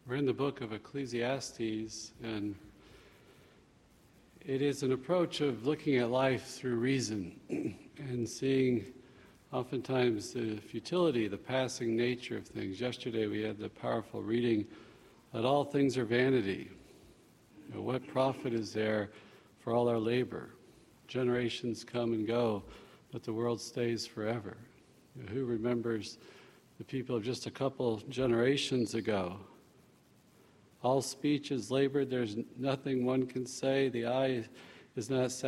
We're in the book of Ecclesiastes, and it is an approach of looking at life through reason and seeing oftentimes the futility, the passing nature of things. Yesterday we had the powerful reading that all things are vanity. What profit is there for all our labor? Generations come and go, but the world stays forever. Who remembers the people of just a couple generations ago? All speech is labored, there's nothing one can say, the eye is not satisfied.